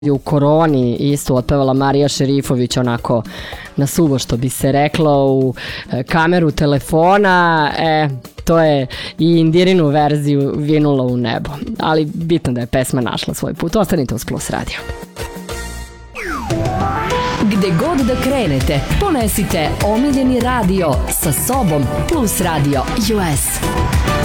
u koroni isto otpevala Marija Šerifović onako na suvo, što bi se reklo, u kameru telefona. To je i Indirinu verziju vinulo u nebo, ali bitno da je pesma našla svoj put. Ostanite uz Plus Radio. Gde god da krenete, ponesite omiljeni radio sa sobom. Plus Radio US.